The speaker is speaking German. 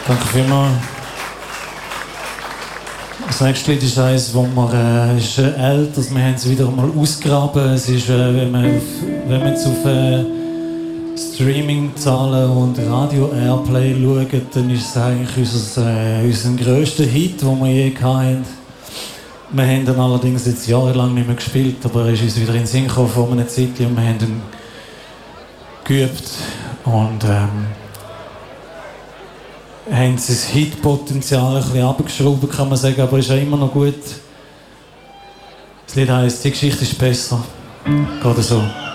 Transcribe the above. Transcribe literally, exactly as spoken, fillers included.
Danke vielmals. Das nächste Lied ist eines, wo wir, äh, ist äh, älter, wir haben es wieder mal ausgegraben. Es ist, äh, wenn man, wenn man jetzt auf äh, Streaming-Zahlen und Radio-Airplay schaut, dann ist es eigentlich unser, äh, unser grösster Hit, den wir je hatten. Wir haben ihn allerdings jetzt jahrelang nicht mehr gespielt, aber er ist uns wieder in den Sinn gekommen vor einer Zeit und wir haben ihn geübt und ähm, haben sein Hitpotenzial ein bisschen runtergeschraubt, kann man sagen, aber ist ja immer noch gut. Das Lied heisst «Die Geschichte ist besser». Geht so.